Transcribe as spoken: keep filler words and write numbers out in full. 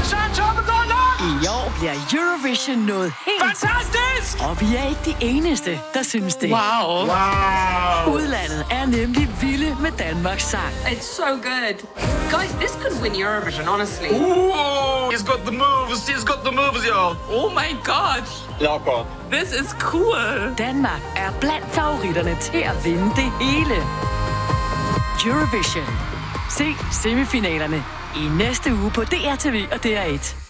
Så er toppen gået nok! I år bliver Eurovision noget helt... Fantastisk! Og vi er ikke de eneste, der synes det. Wow. Wow. Udlandet er nemlig vilde med Danmarks sang. It's so good. Guys, this could win Eurovision, honestly. Ooh, he's got the moves. He's got the moves, y'all. Oh my god. Locker. This is cool. Danmark er blandt favoritterne til at vinde det hele. Eurovision. Se semifinalerne i næste uge på D R T V og D R et.